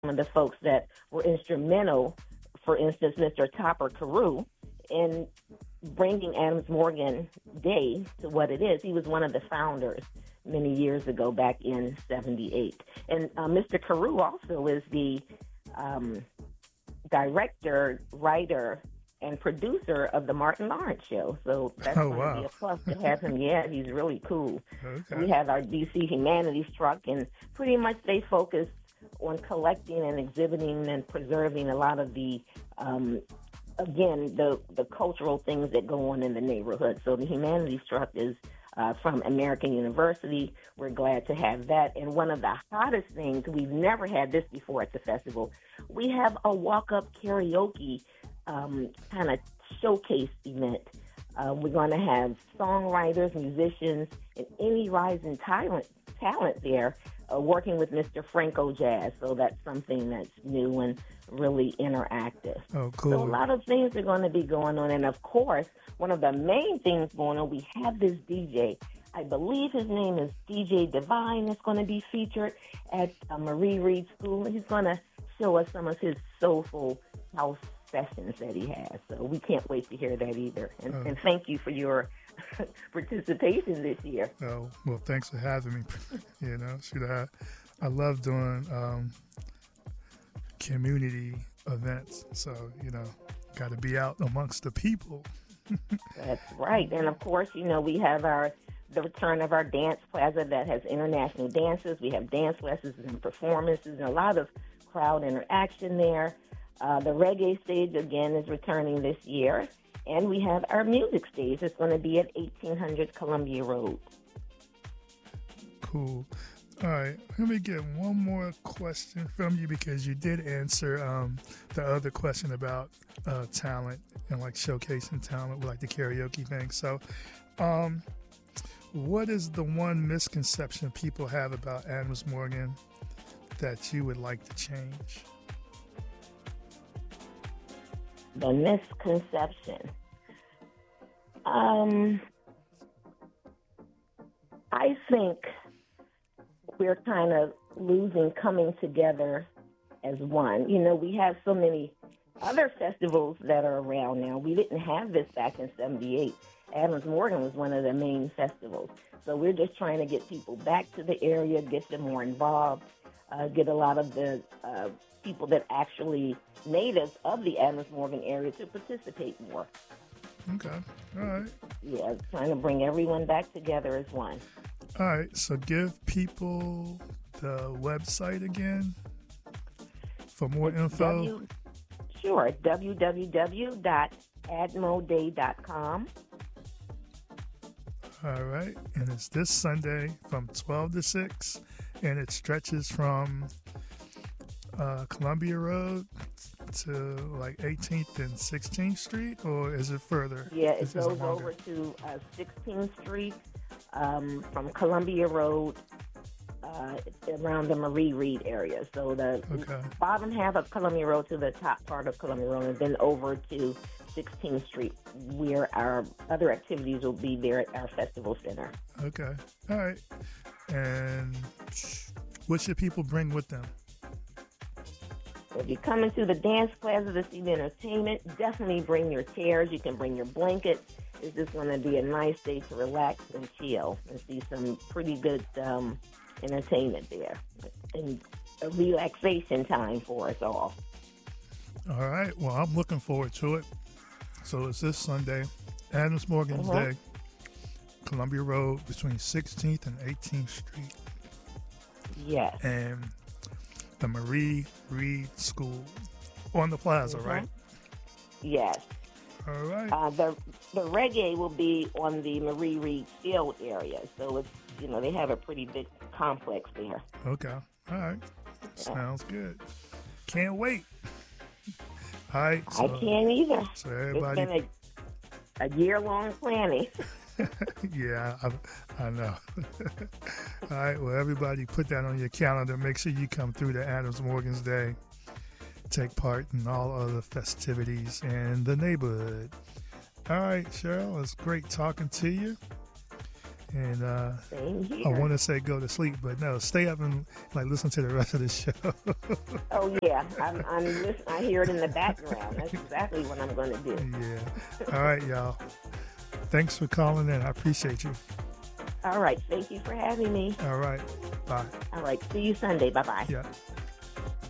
of the folks that were instrumental, for instance, Mr. Topper Carew, in bringing Adams Morgan Day to what it is. He was one of the founders many years ago, back in '78. And Mr. Carew also is the director, writer, and producer of the Martin Lawrence Show. So that's going to be a plus to have him. Yeah, he's really cool. Okay. We have our DC Humanities truck, and pretty much they focus on collecting and exhibiting and preserving a lot of the, again, the cultural things that go on in the neighborhood. So the Humanities truck is from American University. We're glad to have that. And one of the hottest things, we've never had this before at the festival, we have a walk-up karaoke kind of showcase event. We're going to have songwriters, musicians, and any rising talent there working with Mr. Franco Jazz. So that's something that's new and really interactive. Oh, cool. So a lot of things are going to be going on. And, of course, one of the main things going on, we have this DJ. I believe his name is DJ Divine. That's going to be featured at Marie Reed School. And he's going to show us some of his soulful house sessions that he has. So we can't wait to hear that either. And thank you for your participation this year. Oh, well, thanks for having me. I love doing community events. So, got to be out amongst the people. That's right. And, of course, we have the return of our dance plaza that has international dances. We have dance lessons and performances and a lot of crowd interaction there. The reggae stage, again, is returning this year. And we have our music stage. It's going to be at 1800 Columbia Road. Cool. All right. Let me get one more question from you, because you did answer the other question about talent and like showcasing talent with like the karaoke thing. So what is the one misconception people have about Adams Morgan that you would like to change? The misconception. I think we're kind of losing coming together as one. We have so many other festivals that are around now. We didn't have this back in '78. Adams Morgan was one of the main festivals. So we're just trying to get people back to the area, get them more involved, get a lot of the people that actually natives of the Adams Morgan area to participate more. Okay. All right. Yeah, trying to bring everyone back together as one. All right. So give people the website again for more info. Sure. www.admoday.com. All right. And it's this Sunday from 12 to 6. And it stretches from Columbia Road to like 18th and 16th Street, or is it further? Yeah, it goes over to 16th Street from Columbia Road around the Marie Reed area. So the bottom half of Columbia Road to the top part of Columbia Road, and then over to 16th Street, where our other activities will be there at our festival center. Okay. All right. And what should people bring with them? If you're coming to the dance plaza to see the entertainment, definitely bring your chairs. You can bring your blankets. It's just going to be a nice day to relax and chill and see some pretty good entertainment there. And a relaxation time for us all. All right. Well, I'm looking forward to it. So it's this Sunday, Adams Morgan's Day, Columbia Road between 16th and 18th Street. Yes. And the Marie Reed School on the plaza, right? Yes. All right. The reggae will be on the Marie Reed Field area, so it's they have a pretty big complex there. Okay. All right. Sounds good. Can't wait. All right. So, I can't either. So everybody, it's been a year-long planning. Yeah, I know. All right, well, everybody put that on your calendar. Make sure you come through to Adams Morgan's Day. Take part in all other festivities in the neighborhood. All right, Cheryl, it's great talking to you. And same here. I want to say go to sleep, but no, stay up and listen to the rest of the show. Oh yeah, I'm listening. I hear it in the background. That's exactly what I'm going to do. Yeah. All right, y'all. Thanks for calling in. I appreciate you. All right. Thank you for having me. All right. Bye. All right. See you Sunday. Bye-bye. Yeah.